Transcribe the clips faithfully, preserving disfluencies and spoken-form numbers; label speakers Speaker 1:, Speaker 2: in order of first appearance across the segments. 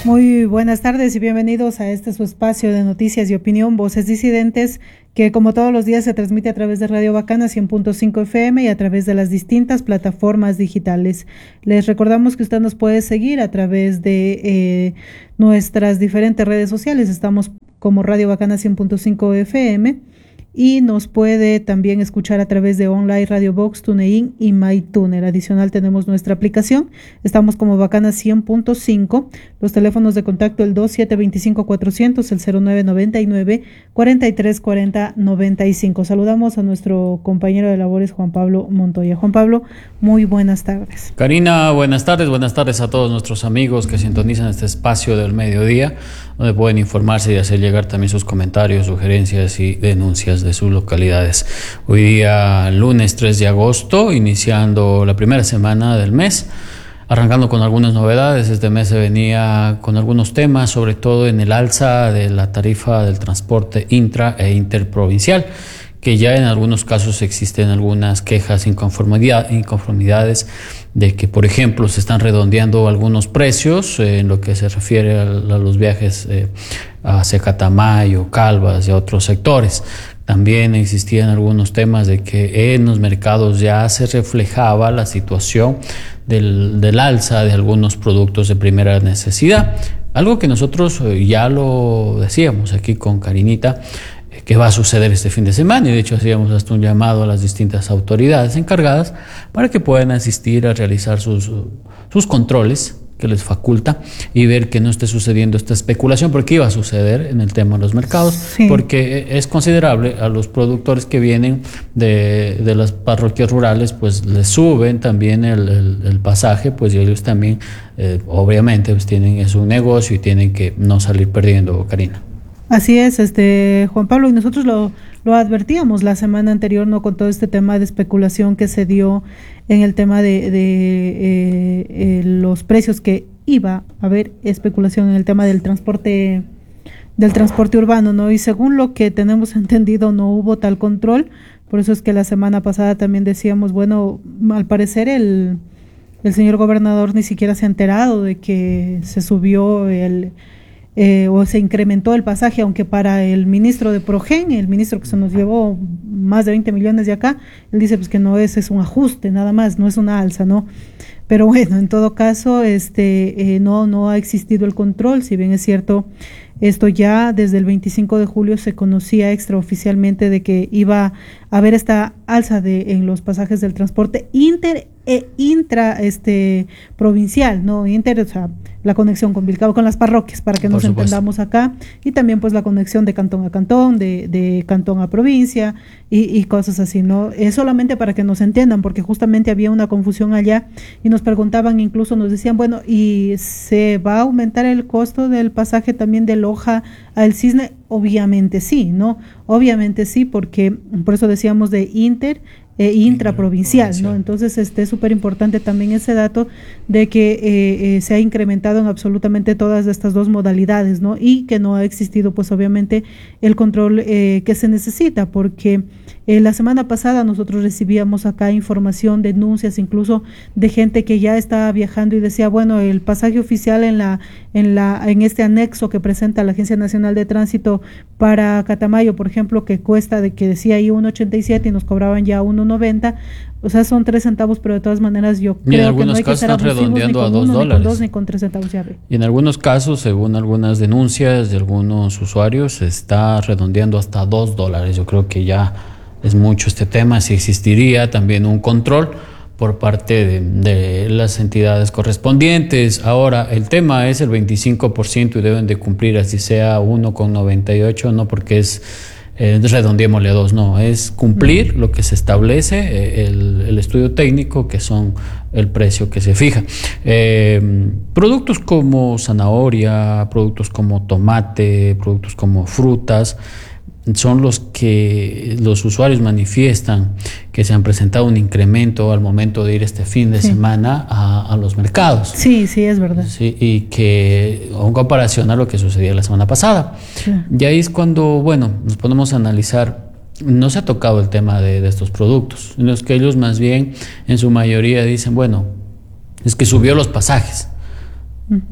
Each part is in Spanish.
Speaker 1: Muy buenas tardes y bienvenidos a este su espacio de noticias y opinión, Voces Disidentes, que como todos los días se transmite a través de Radio Bacana cien punto cinco F M y a través de las distintas plataformas digitales. Les recordamos que usted nos puede seguir a través de eh, nuestras diferentes redes sociales. Estamos como Radio Bacana cien punto cinco F M y nos puede también escuchar a través de Online Radio Box, TuneIn y MyTuner. Adicional tenemos nuestra aplicación, estamos como Bacana cien punto cinco, los teléfonos de contacto el dos siete dos cinco cuatrocientos, el cero nueve nueve nueve cuarenta y tres cuarenta noventa y cinco. Saludamos a nuestro compañero de labores Juan Pablo Montoya. Juan Pablo, muy buenas tardes.
Speaker 2: Karina, buenas tardes, buenas tardes a todos nuestros amigos que sintonizan este espacio del mediodía, donde pueden informarse y hacer llegar también sus comentarios, sugerencias y denuncias de sus localidades. Hoy día, lunes tres de agosto, iniciando la primera semana del mes, arrancando con algunas novedades. Este mes se venía con algunos temas, sobre todo en el alza de la tarifa del transporte intra e interprovincial, que ya en algunos casos existen algunas quejas, inconformidad, inconformidades de que, por ejemplo, se están redondeando algunos precios eh, en lo que se refiere a, a los viajes eh, hacia Catamayo, Calvas y a otros sectores. También existían algunos temas de que en los mercados ya se reflejaba la situación del, del alza de algunos productos de primera necesidad. Algo que nosotros ya lo decíamos aquí con Karinita, que va a suceder este fin de semana, y de hecho hacíamos hasta un llamado a las distintas autoridades encargadas para que puedan asistir a realizar sus, sus controles que les faculta y ver que no esté sucediendo esta especulación, porque iba a suceder en el tema de los mercados, sí. Porque es considerable a los productores que vienen de, de las parroquias rurales, pues les suben también el, el, el pasaje, pues y ellos también eh, obviamente pues tienen es un negocio y tienen que no salir perdiendo, Karina.
Speaker 1: Así es, este Juan Pablo, y nosotros lo, lo advertíamos la semana anterior, no, con todo este tema de especulación que se dio en el tema de, de eh, eh, los precios, que iba a haber especulación en el tema del transporte del transporte urbano, ¿no? Y según lo que tenemos entendido, no hubo tal control. Por eso es que la semana pasada también decíamos, bueno, al parecer el el señor gobernador ni siquiera se ha enterado de que se subió el Eh, o se incrementó el pasaje, aunque para el ministro de Progen, el ministro que se nos llevó más de veinte millones de acá, él dice pues que no es, es un ajuste nada más, no es una alza, ¿no? Pero bueno, en todo caso, este eh, no, no ha existido el control, si bien es cierto, esto ya desde el veinticinco de julio se conocía extraoficialmente de que iba a haber esta alza de en los pasajes del transporte inter e intra este provincial, no inter, o sea, la conexión con Vilcabo, con las parroquias, para que nos entendamos acá, y también pues la conexión de cantón a cantón, de, de cantón a provincia y, y cosas así, ¿no? Es solamente para que nos entiendan, porque justamente había una confusión allá y nos preguntaban, incluso nos decían, bueno, ¿y se va a aumentar el costo del pasaje también de Loja al Cisne? Obviamente sí, ¿no? Obviamente sí, porque por eso decíamos de inter e intraprovincial, ¿no? Entonces este es súper importante también ese dato de que eh, eh, se ha incrementado en absolutamente todas estas dos modalidades, ¿no? Y que no ha existido pues obviamente el control eh, que se necesita, porque eh, la semana pasada nosotros recibíamos acá información, denuncias incluso de gente que ya estaba viajando y decía, bueno, el pasaje oficial en la en la en este anexo que presenta la Agencia Nacional de Tránsito para Catamayo, por ejemplo, que cuesta, de que decía ahí uno ochenta y siete y nos cobraban ya uno noventa, o sea, son tres centavos, pero de todas maneras yo
Speaker 2: y
Speaker 1: creo que no hay que ser
Speaker 2: abusivos redondeando
Speaker 1: ni con
Speaker 2: a dos
Speaker 1: uno,
Speaker 2: dólares.
Speaker 1: ni con dos, ni con tres centavos ya ve.
Speaker 2: Y en algunos casos, según algunas denuncias de algunos usuarios, se está redondeando hasta dos dólares. Yo creo que ya es mucho este tema. Si existiría también un control por parte de, de las entidades correspondientes. Ahora, el tema es el veinticinco por ciento y deben de cumplir, así sea uno con noventa y ocho, no porque es eh, redondeémosle a dos, no, es cumplir lo que se establece, eh, el, el estudio técnico, que son el precio que se fija. Eh, productos como zanahoria, productos como tomate, productos como frutas, son los que los usuarios manifiestan que se han presentado un incremento al momento de ir este fin de sí. semana a, a los mercados.
Speaker 1: Sí, sí, es verdad.
Speaker 2: Sí, y que en comparación a lo que sucedía la semana pasada. Sí. Y ahí es cuando, bueno, nos ponemos a analizar. No se ha tocado el tema de, de estos productos, en los que ellos más bien en su mayoría dicen, bueno, es que subió los pasajes. Uh-huh.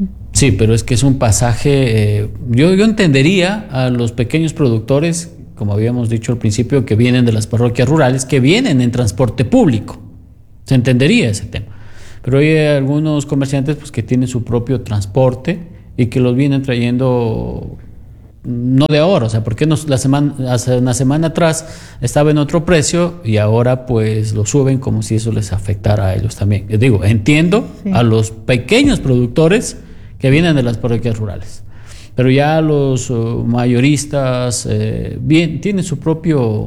Speaker 2: Sí, pero es que es un pasaje, eh, yo, yo entendería a los pequeños productores, como habíamos dicho al principio, que vienen de las parroquias rurales, que vienen en transporte público. Se entendería ese tema. Pero hay algunos comerciantes pues, que tienen su propio transporte y que los vienen trayendo no de ahora, o sea, porque nos, la semana, hace una semana atrás estaba en otro precio y ahora pues lo suben como si eso les afectara a ellos también. Les digo, entiendo sí. a los pequeños productores que vienen de las parroquias rurales, pero ya los uh, mayoristas eh, bien tienen su propio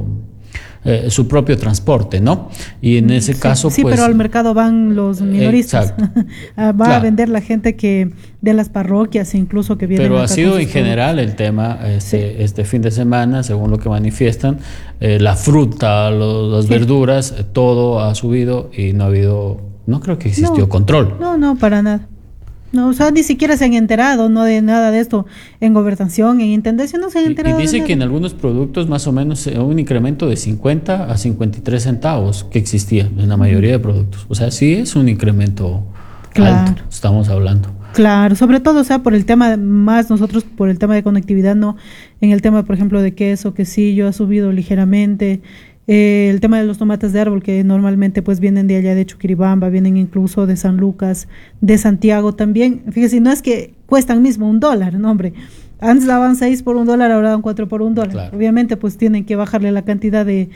Speaker 2: eh, su propio transporte, ¿no? Y en ese
Speaker 1: sí,
Speaker 2: caso
Speaker 1: sí,
Speaker 2: pues,
Speaker 1: pero al mercado van los minoristas. Va claro. a vender la gente que de las parroquias incluso que vienen.
Speaker 2: Pero ha sido en general el tema este, sí. este fin de semana, según lo que manifiestan, eh, la fruta, los, las sí. verduras, eh, todo ha subido y no ha habido, no creo que existió
Speaker 1: no,
Speaker 2: control.
Speaker 1: No, no, para nada. No, o sea, ni siquiera se han enterado, no de nada de esto en gobernación, en intendencia, no se han enterado.
Speaker 2: Y, y dice
Speaker 1: de
Speaker 2: que en algunos productos más o menos un incremento de cincuenta a cincuenta y tres centavos que existía en la mayoría de productos. O sea, sí es un incremento claro. alto, estamos hablando.
Speaker 1: Claro, sobre todo, o sea, por el tema, más nosotros por el tema de conectividad, no, en el tema, por ejemplo, de queso, quesillo ha subido ligeramente. Eh, el tema de los tomates de árbol que normalmente pues vienen de allá de Chuquiribamba, vienen incluso de San Lucas, de Santiago también. Fíjese, no es que cuestan mismo un dólar, no hombre. Antes daban seis por un dólar, ahora dan cuatro por un dólar. Claro. Obviamente pues tienen que bajarle la cantidad de,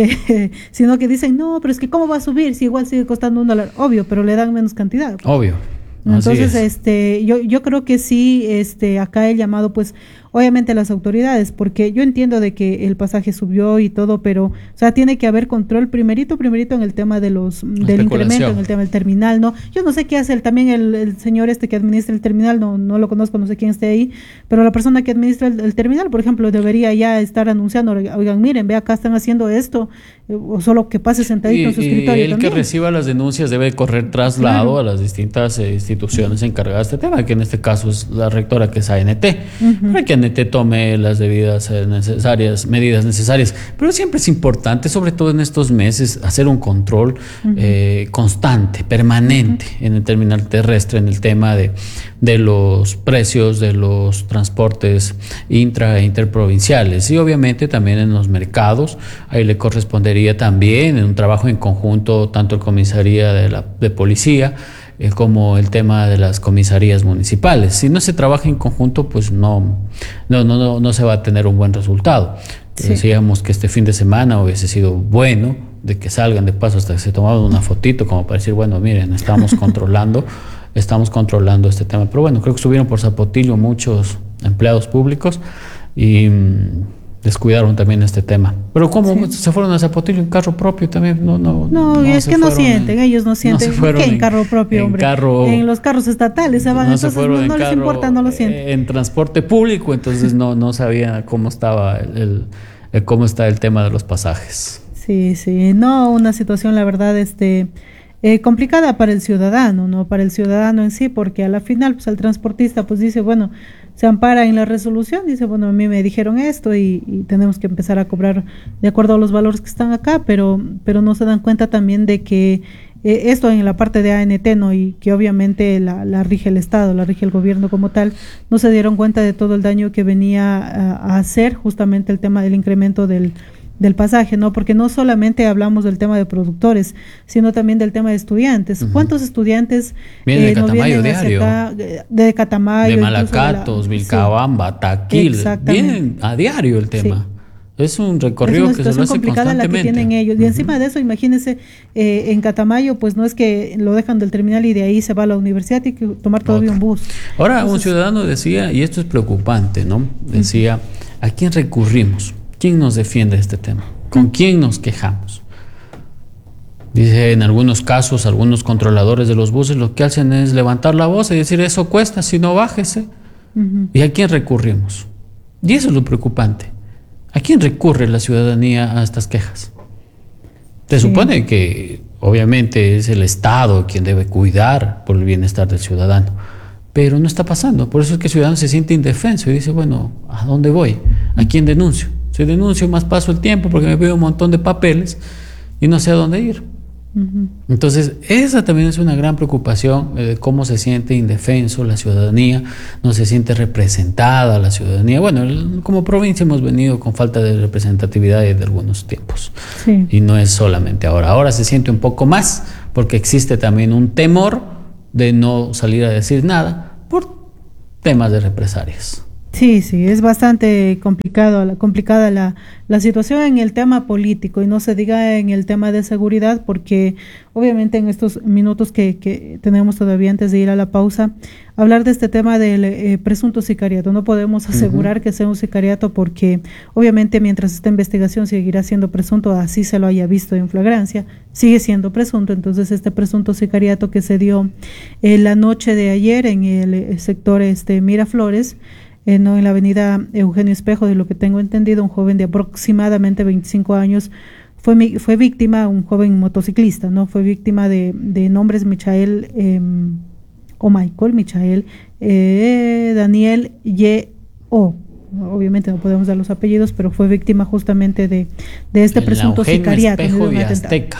Speaker 1: de sino que dicen, no, pero es que cómo va a subir si igual sigue costando un dólar. Obvio, pero le dan menos cantidad.
Speaker 2: Obvio.
Speaker 1: Entonces, este, yo, yo creo que sí, este, acá el llamado, pues, obviamente a las autoridades, porque yo entiendo de que el pasaje subió y todo, pero, o sea, tiene que haber control primerito, primerito en el tema de los, del incremento, en el tema del terminal, ¿no? Yo no sé qué hace el, también el, el señor este que administra el terminal, no, no lo conozco, no sé quién esté ahí, pero la persona que administra el, el terminal, por ejemplo, debería ya estar anunciando, oigan, miren, ve acá están haciendo esto, o solo que pase sentadito
Speaker 2: y,
Speaker 1: en su escritorio.
Speaker 2: Y el
Speaker 1: también.
Speaker 2: que reciba las denuncias debe correr traslado claro. a las distintas eh, instituciones encargadas de este tema, que en este caso es la rectora, que es A N T, uh-huh. para que A N T tome las debidas eh, necesarias, medidas necesarias. Pero siempre es importante, sobre todo en estos meses, hacer un control uh-huh. eh, constante, permanente uh-huh. en el terminal terrestre, en el tema de, de los precios de los transportes intra e interprovinciales y obviamente también en los mercados. Ahí le correspondería también en un trabajo en conjunto tanto el comisaría de, la, de policía eh, como el tema de las comisarías municipales. Si no se trabaja en conjunto, pues no, no, no, no, no se va a tener un buen resultado. Sí. Decíamos que este fin de semana hubiese sido bueno de que salgan de paso hasta que se tomaban una fotito como para decir, bueno, miren, estamos controlando, estamos controlando este tema. Pero bueno, creo que subieron por Zapotillo muchos empleados públicos y descuidaron también este tema. Pero ¿cómo sí. se fueron a Zapotillo en carro propio también? No, no,
Speaker 1: no, no es que no sienten, en, ellos no sienten.
Speaker 2: No
Speaker 1: ¿Qué en,
Speaker 2: en
Speaker 1: carro propio,
Speaker 2: en
Speaker 1: hombre?
Speaker 2: Carro,
Speaker 1: en los carros estatales se van,
Speaker 2: no
Speaker 1: entonces
Speaker 2: se
Speaker 1: no, no
Speaker 2: en
Speaker 1: les
Speaker 2: carro,
Speaker 1: importa, no lo sienten.
Speaker 2: En transporte público, entonces no, no sabía cómo estaba el, el, el cómo está el tema de los pasajes.
Speaker 1: Sí, sí, no, una situación la verdad este eh, complicada para el ciudadano, no para el ciudadano en sí, porque a la final pues el transportista pues dice, bueno, se ampara en la resolución, dice, bueno, a mí me dijeron esto y, y tenemos que empezar a cobrar de acuerdo a los valores que están acá, pero pero no se dan cuenta también de que eh, esto en la parte de A N T, ¿no? Y que obviamente la, la rige el Estado, la rige el gobierno como tal, no se dieron cuenta de todo el daño que venía a, a hacer justamente el tema del incremento del del pasaje, ¿no? Porque no solamente hablamos del tema de productores, sino también del tema de estudiantes. Uh-huh. ¿Cuántos estudiantes
Speaker 2: vienen
Speaker 1: eh,
Speaker 2: de Catamayo
Speaker 1: no vienen
Speaker 2: diario?
Speaker 1: Acá, de Catamayo,
Speaker 2: de Malacatos, de la, Vilcabamba, sí, Taquil, vienen a diario el tema. Sí. Es un recorrido es que se lo hace
Speaker 1: complicada la que tienen ellos. Y uh-huh. encima de eso, imagínense, eh, en Catamayo, pues no es que lo dejan del terminal y de ahí se va a la universidad, hay que tomar todavía Otra. un bus.
Speaker 2: Ahora, Entonces, un ciudadano decía, y esto es preocupante, ¿no? Decía, uh-huh. ¿a quién recurrimos? ¿Quién nos defiende este tema? ¿Con quién nos quejamos? Dice, en algunos casos, algunos controladores de los buses lo que hacen es levantar la voz y decir, eso cuesta, si no bájese. Uh-huh. ¿Y a quién recurrimos? Y eso es lo preocupante. ¿A quién recurre la ciudadanía a estas quejas? Se sí. supone que, obviamente, es el Estado quien debe cuidar por el bienestar del ciudadano, pero no está pasando. Por eso es que el ciudadano se siente indefenso y dice, bueno, ¿a dónde voy? ¿A quién denuncio? Si denuncio, más paso el tiempo porque me pido un montón de papeles y no sé a dónde ir. Uh-huh. Entonces, esa también es una gran preocupación de eh, cómo se siente indefenso la ciudadanía, no se siente representada la ciudadanía. Bueno, el, como provincia hemos venido con falta de representatividad desde algunos tiempos. Sí. Y no es solamente ahora. Ahora se siente un poco más porque existe también un temor de no salir a decir nada por temas de represalias.
Speaker 1: Sí, sí, es bastante complicado, complicada la, la situación en el tema político y no se diga en el tema de seguridad, porque obviamente en estos minutos que, que tenemos todavía antes de ir a la pausa, hablar de este tema del eh, presunto sicariato. No podemos asegurar uh-huh. que sea un sicariato porque obviamente mientras esta investigación seguirá siendo presunto, así se lo haya visto en flagrancia, sigue siendo presunto. Entonces este presunto sicariato que se dio eh, la noche de ayer en el, el sector este Miraflores, Eh, no, en la avenida Eugenio Espejo, de lo que tengo entendido, un joven de aproximadamente veinticinco años fue, fue víctima, un joven motociclista, ¿no? Fue víctima de, de nombres Michael eh, o Michael, Michael, eh, Daniel Y. O. Obviamente no podemos dar los apellidos, pero fue víctima justamente de, de este en presunto Eugenio sicariato.
Speaker 2: Espejo y Azteca.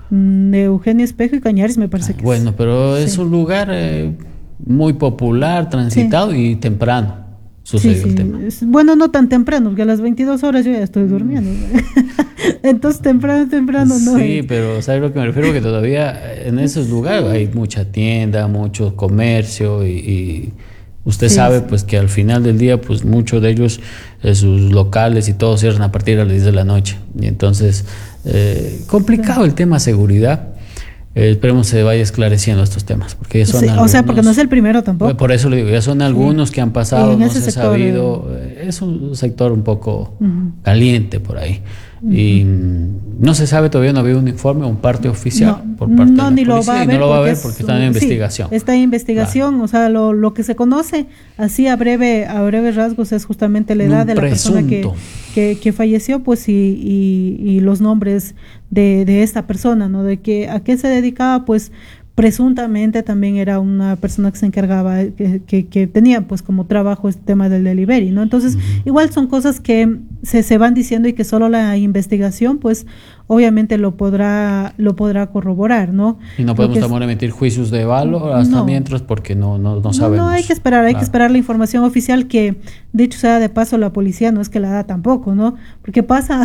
Speaker 1: De Eugenio Espejo y Cañares, me parece ah, que
Speaker 2: bueno,
Speaker 1: es.
Speaker 2: pero es sí. un lugar eh, muy popular, transitado sí. y temprano. Sucedió sí, sí. el tema.
Speaker 1: Bueno, no tan temprano, porque a las veintidós horas yo ya estoy durmiendo. Entonces, temprano, temprano no.
Speaker 2: Sí, es. Pero ¿sabes lo que me refiero? Que todavía en esos lugares hay mucha tienda, mucho comercio y, y usted sí, sabe sí. pues que al final del día, pues muchos de ellos, eh, sus locales y todo cierran a partir de las diez de la noche. Y entonces, eh, complicado sí. el tema seguridad. Eh, esperemos se vaya esclareciendo estos temas, porque ya son sí, algunos,
Speaker 1: o sea, porque no es el primero tampoco.
Speaker 2: Por eso le digo, ya son algunos sí. que han pasado, no se ha sabido, eh, es un sector un poco uh-huh. caliente por ahí. Uh-huh. Y no se sabe todavía, no ha habido un informe, un parte oficial
Speaker 1: no,
Speaker 2: por parte
Speaker 1: no,
Speaker 2: de la
Speaker 1: ni
Speaker 2: policía,
Speaker 1: lo va a ver
Speaker 2: y no lo va a ver
Speaker 1: porque,
Speaker 2: porque está en investigación.
Speaker 1: Sí, está en investigación, claro. O sea, lo, lo que se conoce así a breve a breves rasgos es justamente la edad un de la presunto. persona que, que, que falleció, pues y, y, y los nombres de, de esta persona, ¿no? De que a qué se dedicaba, pues presuntamente también era una persona que se encargaba, que, que, que tenía pues como trabajo este tema del delivery, ¿no? Entonces, uh-huh. igual son cosas que se, se van diciendo y que solo la investigación, pues, obviamente lo podrá lo podrá corroborar, ¿no?
Speaker 2: Y no podemos tampoco emitir juicios de valor hasta no, mientras porque no no, no sabemos.
Speaker 1: No, no hay que esperar, hay claro. que esperar la información oficial que, dicho sea de paso, la policía no es que la da tampoco, ¿no? Porque pasa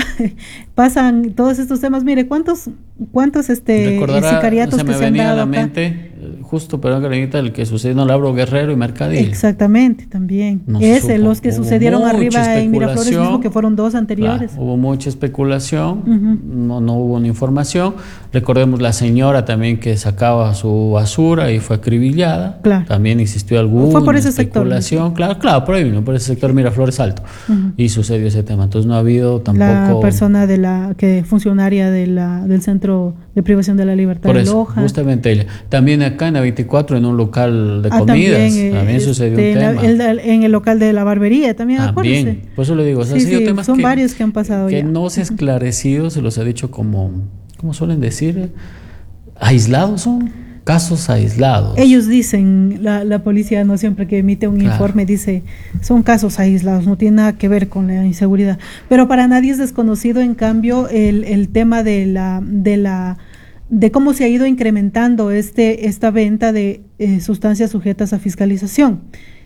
Speaker 1: pasan todos estos temas. Mire, ¿cuántos cuántos este
Speaker 2: Recordará,
Speaker 1: sicariatos
Speaker 2: se me
Speaker 1: que se
Speaker 2: venía
Speaker 1: han dado
Speaker 2: a la
Speaker 1: acá?
Speaker 2: Mente, justo, perdón, Karenita, el que sucedió en Labro Guerrero y Mercadillo.
Speaker 1: Exactamente, también. No Ese, los que sucedieron arriba en Miraflores mismo, que fueron dos anteriores.
Speaker 2: Claro, hubo mucha especulación, uh-huh. no, no hubo una información. Recordemos la señora también que sacaba su basura y fue acribillada. Claro. También existió alguna
Speaker 1: fue por ese
Speaker 2: especulación.
Speaker 1: Sector,
Speaker 2: claro, claro, por ahí vino, por ese sector Miraflores Alto. Uh-huh. Y sucedió ese tema. Entonces no ha habido tampoco.
Speaker 1: La persona de la que funcionaria de la del Centro de Privación de la Libertad
Speaker 2: por
Speaker 1: de
Speaker 2: eso,
Speaker 1: Loja.
Speaker 2: Justamente ella. También acá en la veinticuatro, en un local de ah, comidas, también, también este, sucedió un tema.
Speaker 1: El, el, en el local de la barbería también,
Speaker 2: también.
Speaker 1: acuérdense.
Speaker 2: Por eso le digo, o sea,
Speaker 1: sí, sí,
Speaker 2: temas
Speaker 1: son
Speaker 2: que,
Speaker 1: varios que han pasado
Speaker 2: que
Speaker 1: ya.
Speaker 2: no se ha esclarecido, se los ha dicho como, como suelen decir, aislados son. Casos aislados.
Speaker 1: Ellos dicen, la, la policía no siempre que emite un claro. informe dice, son casos aislados, no tiene nada que ver con la inseguridad. Pero para nadie es desconocido, en cambio, el, el tema de la, de la, de cómo se ha ido incrementando este, esta venta de eh, sustancias sujetas a fiscalización.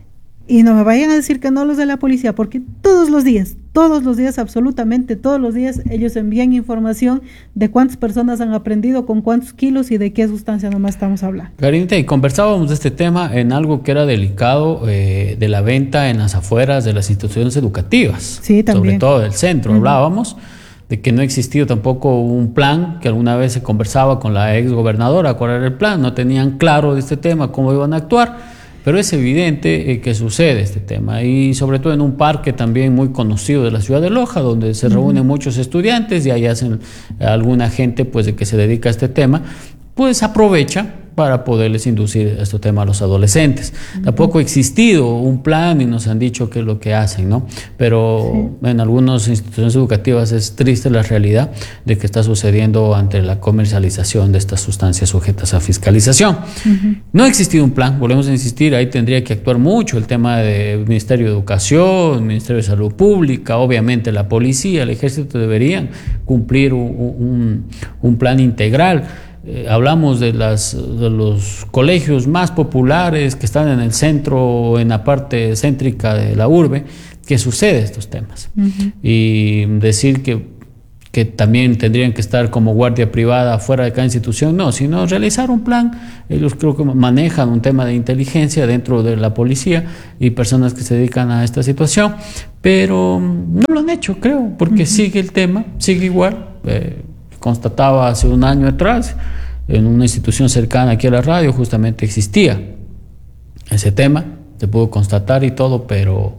Speaker 1: Y no me vayan a decir que no los de la policía, porque todos los días, todos los días, absolutamente todos los días, ellos envían información de cuántas personas han aprendido, con cuántos kilos y de qué sustancia nomás estamos hablando.
Speaker 2: Karinita, y conversábamos de este tema en algo que era delicado, eh, de la venta en las afueras de las instituciones educativas.
Speaker 1: Sí, también.
Speaker 2: Sobre todo del centro, uh-huh. hablábamos de que no ha existido tampoco un plan, que alguna vez se conversaba con la ex gobernadora, cuál era el plan, no tenían claro de este tema, cómo iban a actuar. Pero es evidente eh, que sucede este tema, y sobre todo en un parque también muy conocido de la ciudad de Loja, donde se reúnen uh-huh. muchos estudiantes y ahí hacen alguna gente pues de que se dedica a este tema, pues aprovecha para poderles inducir este tema a los adolescentes. Uh-huh. Tampoco ha existido un plan y nos han dicho qué es lo que hacen, ¿no? Pero sí. en algunas instituciones educativas es triste la realidad de que está sucediendo ante la comercialización de estas sustancias sujetas a fiscalización. Uh-huh. No ha existido un plan, volvemos a insistir, ahí tendría que actuar mucho el tema del Ministerio de Educación, Ministerio de Salud Pública, obviamente la policía, el ejército deberían cumplir un, un, un plan integral. eh, hablamos de, las, de los colegios más populares que están en el centro o en la parte céntrica de la urbe, que sucede estos temas. Uh-huh. Y decir que que también tendrían que estar como guardia privada fuera de cada institución, no, sino realizar un plan. Ellos creo que manejan un tema de inteligencia dentro de la policía y personas que se dedican a esta situación, pero no lo han hecho, creo, porque uh-huh. sigue el tema, sigue igual. Eh, constataba hace un año atrás, en una institución cercana aquí a la radio, justamente existía ese tema, se pudo constatar y todo, pero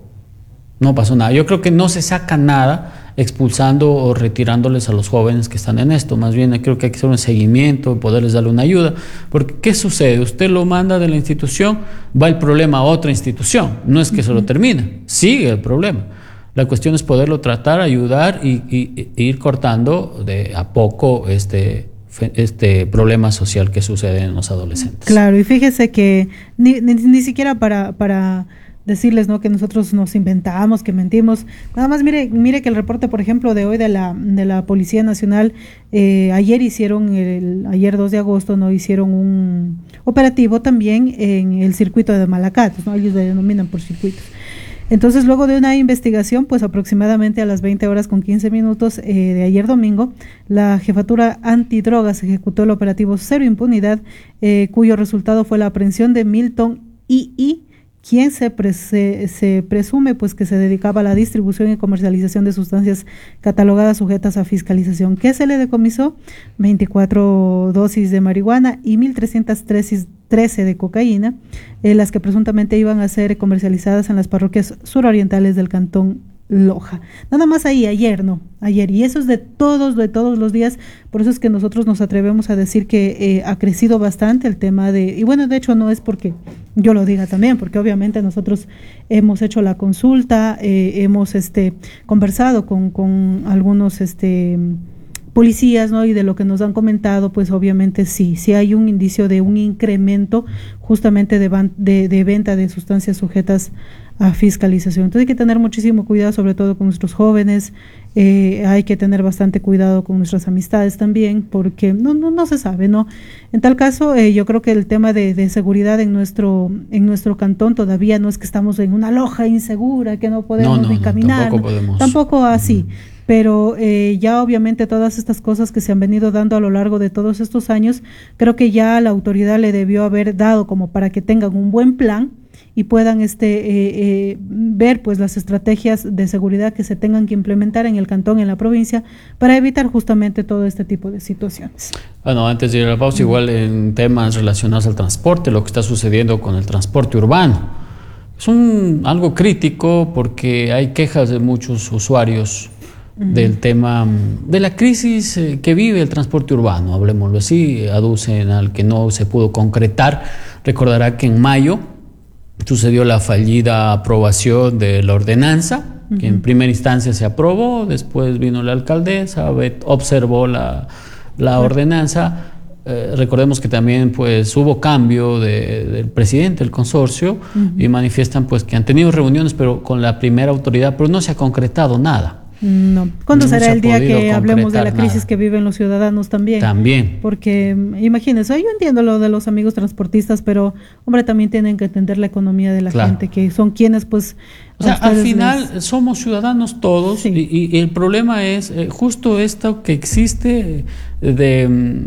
Speaker 2: no pasó nada. Yo creo que no se saca nada expulsando o retirándoles a los jóvenes que están en esto. Más bien creo que hay que hacer un seguimiento, poderles darle una ayuda, porque ¿qué sucede? Usted lo manda de la institución, va el problema a otra institución, no es que uh-huh. se lo termina, sigue el problema. La cuestión es poderlo tratar, ayudar y, y, y ir cortando de a poco este este problema social que sucede en los adolescentes.
Speaker 1: Claro, y fíjese que ni, ni, ni siquiera para... para decirles, ¿no?, que nosotros nos inventamos, que mentimos. Nada más mire, mire que el reporte, por ejemplo, de hoy de la de la Policía Nacional, eh, ayer hicieron, el, ayer dos de agosto, ¿no?, hicieron un operativo también en el circuito de Malacates, ¿no?, ellos le denominan por circuitos. Entonces, luego de una investigación, pues aproximadamente a las veinte horas con quince minutos eh, de ayer domingo, la Jefatura Antidrogas ejecutó el operativo Cero Impunidad, eh, cuyo resultado fue la aprehensión de Milton I I, quien se, pre, se, se presume pues que se dedicaba a la distribución y comercialización de sustancias catalogadas sujetas a fiscalización. ¿Qué se le decomisó? veinticuatro dosis de marihuana y mil trescientas trece de cocaína, eh, las que presuntamente iban a ser comercializadas en las parroquias surorientales del cantón Loja. Nada más ahí, ayer, no, ayer. Y eso es de todos, de todos los días. Por eso es que nosotros nos atrevemos a decir que eh, ha crecido bastante el tema de, y bueno, de hecho no es porque yo lo diga también, porque obviamente nosotros hemos hecho la consulta, eh, hemos este conversado con, con algunos este policías, ¿no? Y de lo que nos han comentado, pues obviamente sí, sí hay un indicio de un incremento justamente de, van, de, de venta de sustancias sujetas a fiscalización. Entonces hay que tener muchísimo cuidado, sobre todo con nuestros jóvenes, eh, hay que tener bastante cuidado con nuestras amistades también, porque no no no se sabe, ¿no? En tal caso, eh, yo creo que el tema de, de seguridad en nuestro en nuestro cantón todavía no es que estamos en una loja insegura, que no podemos no, no, ni caminar,
Speaker 2: no, tampoco podemos.
Speaker 1: Tampoco así. Uh-huh. Pero eh, ya obviamente todas estas cosas que se han venido dando a lo largo de todos estos años, creo que ya la autoridad le debió haber dado como para que tengan un buen plan y puedan este eh, eh, ver pues las estrategias de seguridad que se tengan que implementar en el cantón, en la provincia, para evitar justamente todo este tipo de situaciones.
Speaker 2: Bueno, antes de ir a la pausa, igual en temas relacionados al transporte, lo que está sucediendo con el transporte urbano. Es un, algo crítico porque hay quejas de muchos usuarios uh-huh. del tema de la crisis que vive el transporte urbano, hablemoslo así, aducen al que no se pudo concretar. Recordará que en mayo sucedió la fallida aprobación de la ordenanza, uh-huh. que en primera instancia se aprobó, después vino la alcaldesa, observó la, la uh-huh. ordenanza. Eh, recordemos que también pues hubo cambio de, del presidente del consorcio uh-huh. y manifiestan pues que han tenido reuniones pero con la primera autoridad, pero no se ha concretado nada.
Speaker 1: No. ¿Cuándo no será el día que hablemos de la crisis nada. que viven los ciudadanos también?
Speaker 2: También.
Speaker 1: Porque imagínense, yo entiendo lo de los amigos transportistas, pero hombre, también tienen que entender la economía de la claro. gente, que son quienes pues...
Speaker 2: O sea, al final les... somos ciudadanos todos sí. y, y el problema es eh, justo esto que existe de,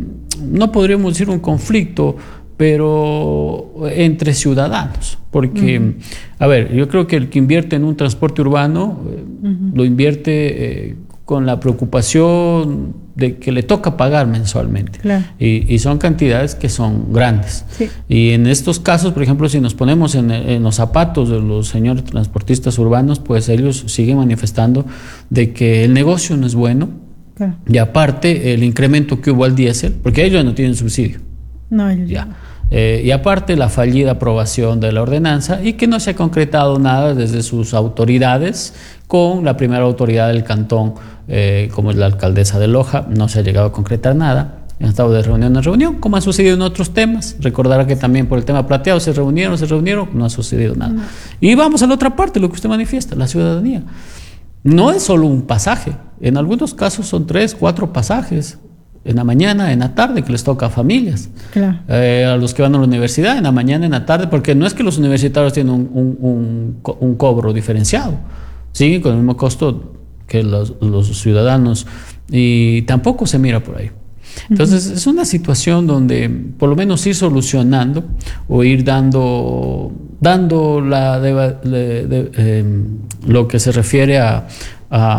Speaker 2: no podríamos decir un conflicto, pero entre ciudadanos, porque, uh-huh. a ver, yo creo que el que invierte en un transporte urbano uh-huh. lo invierte eh, con la preocupación de que le toca pagar mensualmente, claro. y, y son cantidades que son grandes, sí. y en estos casos, por ejemplo, si nos ponemos en, en los zapatos de los señores transportistas urbanos, pues ellos siguen manifestando de que el negocio no es bueno, claro. y aparte el incremento que hubo al diésel, porque ellos no tienen subsidio.
Speaker 1: No, yo
Speaker 2: ya. Eh, y aparte la fallida aprobación de la ordenanza y que no se ha concretado nada desde sus autoridades con la primera autoridad del cantón, eh, como es la alcaldesa de Loja, no se ha llegado a concretar nada. Han estado de reunión en reunión, como ha sucedido en otros temas. Recordará que también por el tema plateado se reunieron, se reunieron, no ha sucedido nada. No. Y vamos a la otra parte, lo que usted manifiesta, la ciudadanía. No es solo un pasaje, en algunos casos son tres, cuatro pasajes. en la mañana, en la tarde, que les toca a familias.
Speaker 1: Claro.
Speaker 2: Eh, a los que van a la universidad, en la mañana, en la tarde, porque no es que los universitarios tienen un, un, un, un cobro diferenciado, siguen con el mismo costo que los, los ciudadanos, y tampoco se mira por ahí. Entonces, uh-huh. es una situación donde por lo menos ir solucionando o ir dando, dando la de, de, de, eh, lo que se refiere a, a